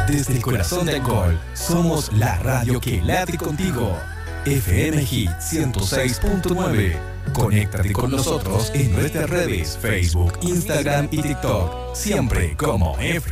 Desde el corazón de Angol, somos la radio que late contigo. FM Hit 106.9. Conéctate con nosotros en nuestras redes, Facebook, Instagram y TikTok. Siempre como FM.